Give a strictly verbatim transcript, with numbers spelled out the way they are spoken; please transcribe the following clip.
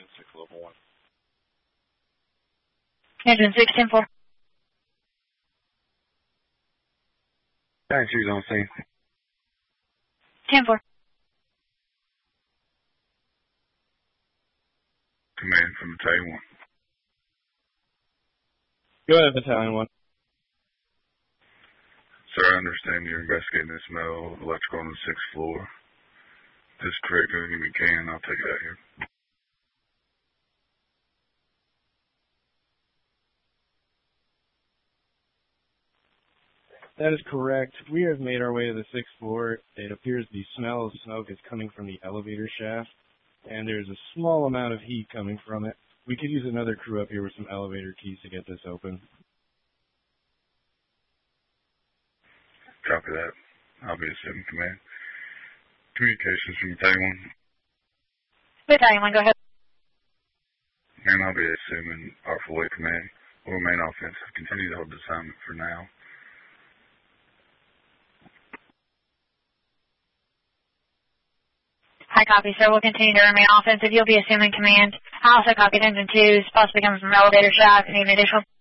Engine six level one. Engine six, ten four. Taxi's on scene. ten four. Command from Battalion one. Go ahead, Battalion one. Sir, I understand you're investigating the smell of electrical on the sixth floor. If this is correct, anything we can, I'll take it out here. That is correct. We have made our way to the sixth floor. It appears the smell of smoke is coming from the elevator shaft, and there's a small amount of heat coming from it. We could use another crew up here with some elevator keys to get this open. Copy that. I'll be assuming command. Communications from Battalion one. Battalion one, go ahead. And I'll be assuming our full-weight command will remain offensive. Continue to hold the assignment for now. High copy, sir. We'll continue to remain offensive. You'll be assuming command. I also copied engine two. Possibly coming from elevator shaft. Need an additional?